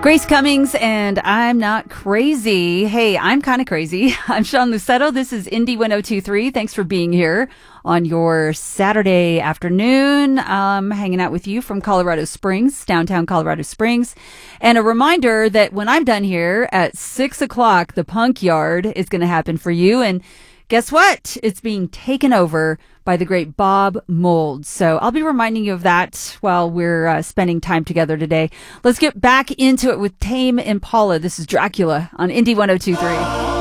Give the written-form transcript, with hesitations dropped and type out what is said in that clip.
Grace Cummings, and I'm not crazy. Hey, I'm kind of crazy. I'm Sean Lucetto. This is Indy 1023. Thanks for being here on your Saturday afternoon. Hanging out with you from Colorado Springs, downtown Colorado Springs. And a reminder that when I'm done here at 6 o'clock, the Punk Yard is going to happen for you. And guess what? It's being taken over by the great Bob Mould. So I'll be reminding you of that while we're spending time together today. Let's get back into it with Tame Impala. This is Dracula on Indy 1023.